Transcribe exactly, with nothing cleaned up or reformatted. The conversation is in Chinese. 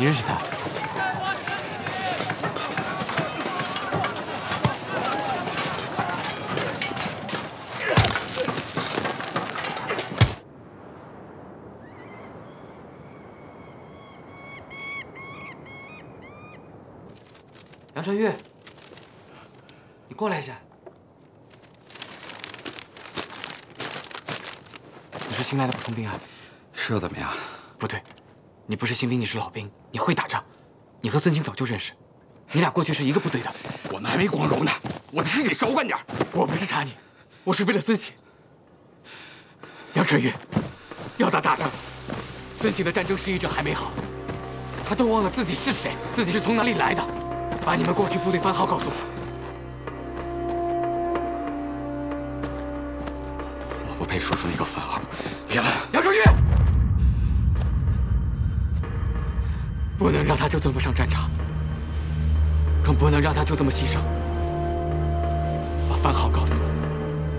你认识他？杨传玉，你过来一下。你是新来的补充兵啊？ 是又怎么样？ 不对，你不是新兵，你是老兵，你会打仗。你和孙清早就认识，你俩过去是一个部队的。 我们还没光荣呢，我的心得少管点。 我不是查你，我是为了孙兴。杨传玉，要打大仗，孙兴的战争失意者还没好，他都忘了自己是谁，自己是从哪里来的。把你们过去部队番号告诉我。 我不配说出那个番号。别问了， 杨传玉，不能让他就这么上战场，更不能让他就这么牺牲。把番号告诉我。